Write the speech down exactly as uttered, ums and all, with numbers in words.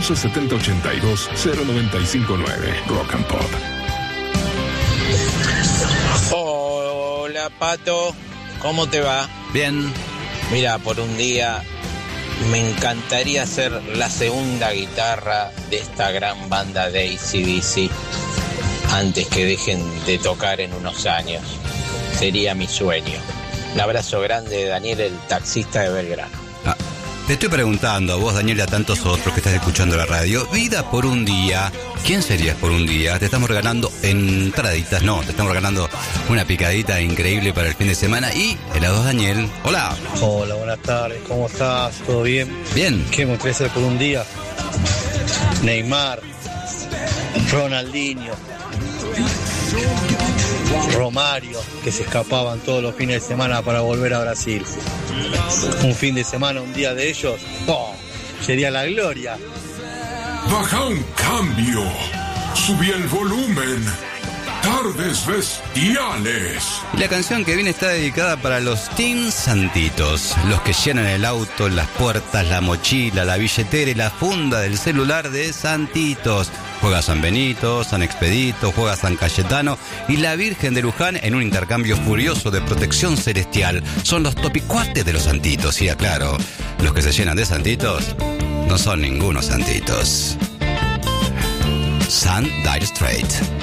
once setenta ochenta y dos cero noventa y cinco nueve. Rock and Pop. Hola, Pato. ¿Cómo te va? Bien. Mira, por un día me encantaría ser la segunda guitarra de esta gran banda de A C D C antes que dejen de tocar en unos años. Sería mi sueño. Un abrazo grande de Daniel, el taxista de Belgrano. Ah, te estoy preguntando a vos, Daniel, y a tantos otros que estás escuchando la radio. Vida por un día. ¿Quién serías por un día? Te estamos regalando entraditas. No, te estamos regalando una picadita increíble para el fin de semana. Y helados Daniel. Hola. Hola, buenas tardes. ¿Cómo estás? ¿Todo bien? Bien. ¿Qué me gustaría ser por un día? Neymar, Ronaldinho, Romario, que se escapaban todos los fines de semana para volver a Brasil. Un fin de semana, un día de ellos, ¡oh!, sería la gloria. Baja un cambio. Subí el volumen. Tardes bestiales. Y la canción que viene está dedicada para los Team Santitos, los que llenan el auto, las puertas, la mochila, la billetera y la funda del celular de Santitos. Juega San Benito, San Expedito, juega San Cayetano y la Virgen de Luján en un intercambio furioso de protección celestial. Son los topicuates de los Santitos, y aclaro, los que se llenan de Santitos no son ningunos Santitos. San Dire Straits.